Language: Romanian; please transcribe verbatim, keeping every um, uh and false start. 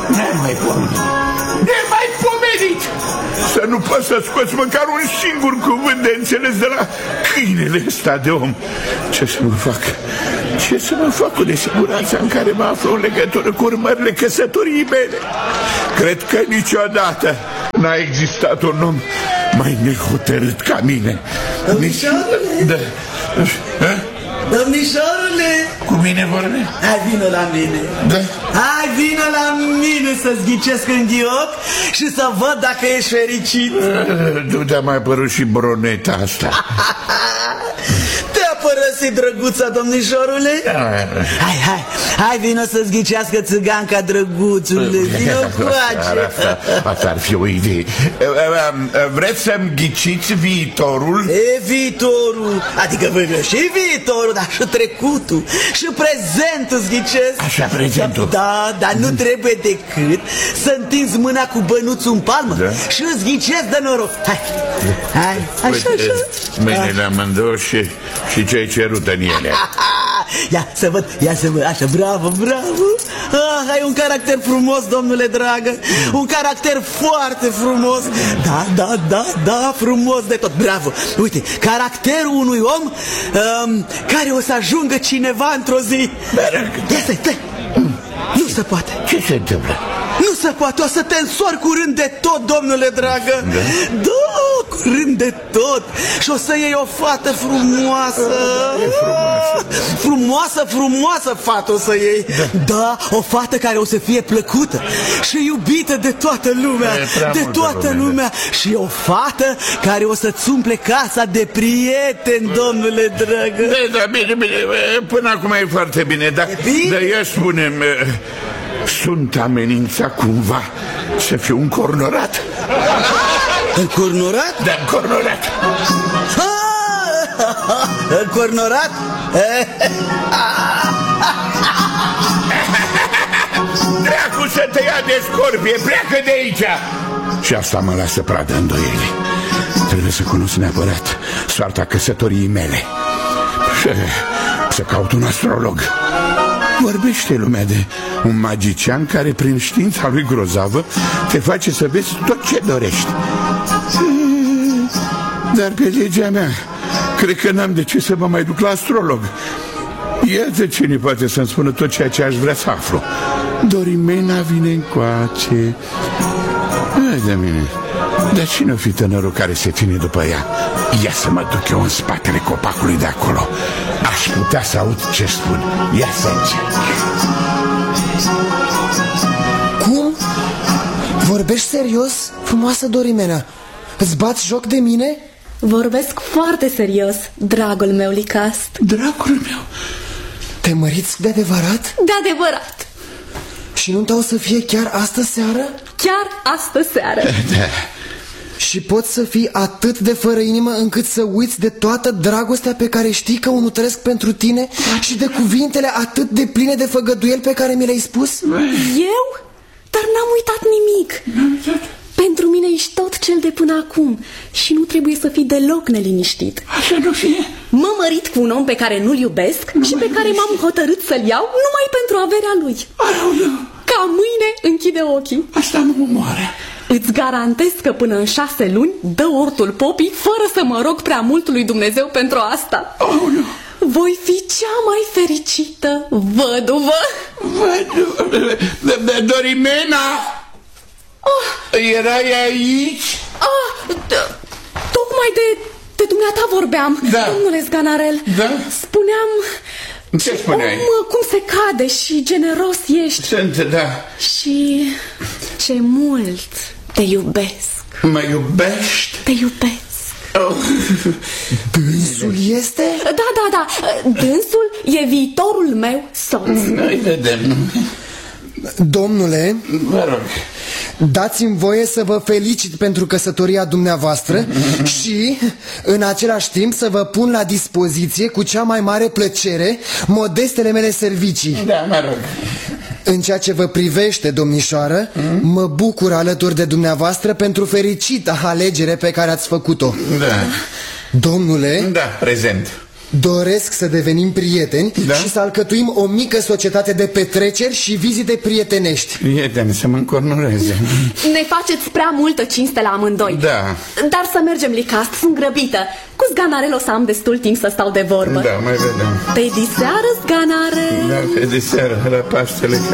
Nemai pomenit. Nemai pomenit. Să nu poți să scoți măcar un singur cuvânt de înțeles de la câinele ăsta de om. Ce să mă fac? Ce să mă fac cu nesiguranța în care mă aflu în legătură cu urmările căsătoriei mele? Cred că niciodată n-a existat un om mai nehotărât ca mine. Domnișoarele? Da. Domnișoarele? Cu mine vorbe? Hai, vină la mine. Da. Hai, vină la mine să-ți ghicesc în ghioc și să văd dacă ești fericit. Nu te-a mai părut și broneta asta. Te-a părăsit drăguța, domnișorule? Hai, hai, hai, vină să-ți ghicească țiganca, drăguțule. Vină coace. Asta, asta ar fi o idee. Vreți să-mi ghiciți viitorul? E viitorul. Adică voi și viitorul, dar și trecutul și prezentul îți ghicesc. Așa, prezentul. Da, dar nu trebuie decât să întinzi mâna cu bănuțul în palmă, da? Și îți ghicesc de noroc. Hai, hai, așa, așa. Mâinile amândouă și, și ce ai cerut în ele. Ia să văd, ia să văd, așa, bravo, bravo. Ah, ai un caracter frumos, domnule dragă. Un caracter foarte frumos. Da, da, da, da, frumos de tot, bravo. Uite, caracterul unui om um, care o să ajungă cineva într-o zi. Ia stai, stai. Nu se poate. Ce se întâmplă? Nu se poate, o să te însori curând de tot, domnule dragă. Da? Da, curând de tot. Și o să iei o fată frumoasă. E frumoasă. Frumoasă, frumoasă fată o să iei. Da. Da, o fată care o să fie plăcută și iubită de toată lumea. De toată lumea. lumea. Și o fată care o să-ți umple casa de prieteni, domnule dragă. Da, da, bine, bine. Până acum e foarte bine. Dar, dar eu spune-mi, sunt amenințat cumva să fiu încornorat? Încornorat? Da, încornorat. Încornorat? Dracu să te ia de scorpie, pleacă de aici! Și asta mă lasă pradă îndoieli. Trebuie să cunosc neapărat soarta căsătoriei mele și să caut un astrolog. Vorbește lumea de un magician care prin știința lui grozavă te face să vezi tot ce dorești. Dar pe legea mea cred că n-am de ce să mă mai duc la astrolog. Iată cine poate să-mi spună tot ceea ce aș vrea să aflu. Dorimena vine încoace. Hai de mine. Dar cine o fi tânărul care se ține după ea? Ia să mă duc eu în spatele copacului de acolo. Aș putea să aud ce spun. Ia să încerc. Cum? Vorbești serios, frumoasă Dorimena? Îți bați joc de mine? Vorbesc foarte serios, dragul meu Licast. Dragul meu? Te măriți de adevărat? De adevărat. Și nunta o să fie chiar astă seară? Chiar astă seară. Da. Și poți să fii atât de fără inimă încât să uiți de toată dragostea pe care știi că o nutresc pentru tine și de cuvintele atât de pline de făgăduieli pe care mi le-ai spus? Eu? Dar n-am uitat nimic. Pentru mine ești tot cel de până acum și nu trebuie să fii deloc neliniștit. Așa nu fie. Mă mărit cu un om pe care nu-l iubesc nu și pe care m-am hotărât să-l iau numai pentru averea lui. Aoleu. Ca mâine închide ochii. Asta mă omoară. Îți garantez că până în șase luni dă ortul popii fără să mă rog prea mult lui Dumnezeu pentru asta. Aoleu. Voi fi cea mai fericită văduvă. Văduvă? Dorimena? Oh. Erai aici? Ah, tocmai de, de dumneata vorbeam, da. Domnule Zganarel. Da? Spuneam... Ce spuneai? Om, cum se cade și generos ești. Sunt, da. Și ce mult te iubesc. Mă iubești? Te iubesc. Oh. Dânsul este? Da, da, da. Dânsul e viitorul meu soț. Noi vedem. Domnule, vă rog, dați-mi voie să vă felicit pentru căsătoria dumneavoastră și, în același timp, să vă pun la dispoziție cu cea mai mare plăcere modestele mele servicii. Da, mă rog. În ceea ce vă privește, domnișoară, mm? mă bucur alături de dumneavoastră pentru fericita alegere pe care ați făcut-o. Da. Domnule... Da, prezent. Doresc să devenim prieteni, da? Și să alcătuim o mică societate de petreceri și vizite prietenești. Prieteni, să mă încornureze. Ne faceți prea multă cinste la amândoi. Da. Dar să mergem, Licast, sunt grăbită. Cu Zganarel o să am destul timp să stau de vorbă. Da, mai vedem. Pe diseară, Zganare. Da, pe diseară, la Paștele.